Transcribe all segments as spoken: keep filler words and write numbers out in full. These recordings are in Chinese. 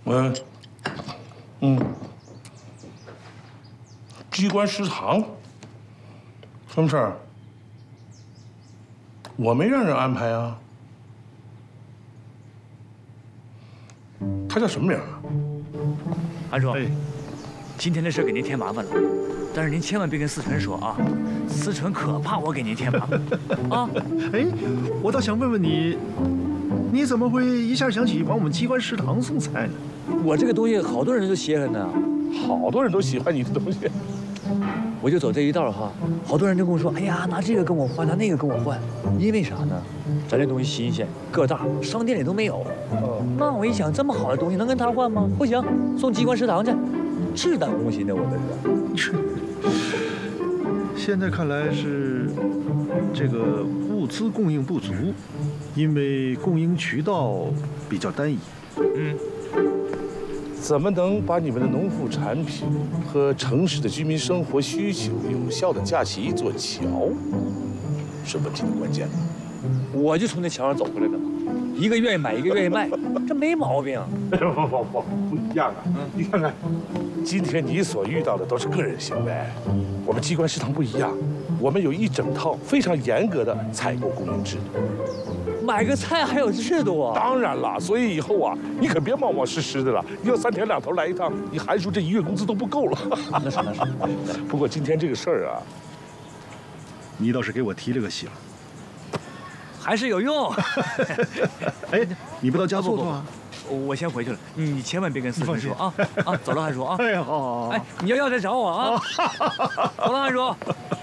嗯，嗯，机关食堂，什么事儿？我没让人安排啊。他叫什么名啊？ 韩叔， 哎， 今天的事给您添麻烦了，但是您千万别跟思纯说啊，思纯可怕我给您添麻烦啊。 哎，我倒想问问你，你怎么会一下想起往我们机关食堂送菜呢？ 我这个东西好多人都稀罕呢， 好多人都喜欢你的东西。 我就走这一道哈，好多人都跟我说，哎呀，拿这个跟我换，拿那个跟我换，因为啥呢？咱这东西新鲜，个大，商店里都没有。 哦， 那我一想，这么好的东西能跟他换吗？不行，送机关食堂去，赤胆攻心的我这是。 现在看来是这个物资供应不足，因为供应渠道比较单一。 嗯。 怎么能把你们的农副产品和城市的居民生活需求有效的架起一座桥，是问题的关键。 我就从那桥上走过来的嘛，一个愿意买，一个愿意卖，这没毛病。 不不不不，不一样啊！嗯，你看看，今天你所遇到的都是个人行为，我们机关食堂不一样，我们有一整套非常严格的采购供应制度。 买个菜还有制度啊？ 当然了，所以以后啊，你可别冒冒失失的了。你要三天两头来一趟，你韩叔这一月工资都不够了。 那是那是。 不过今天这个事儿啊， 你倒是给我提了个醒， 还是有用。 哎，你不到家坐坐啊？ 我先回去了，你千万别跟思纯说啊啊！走了，韩叔啊。 哎，好好好。 哎，你要要再找我啊。走了，韩叔。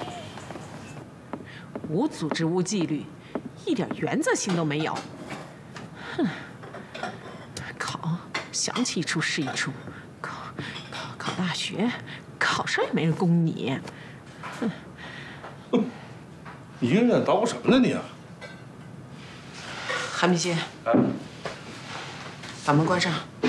无组织无纪律，一点原则性都没有。哼，考想起一出是一出，考考考大学，考上也没人供你。哼， 你一个人捣鼓什么呢你啊？ 韩明鑫，把门关上。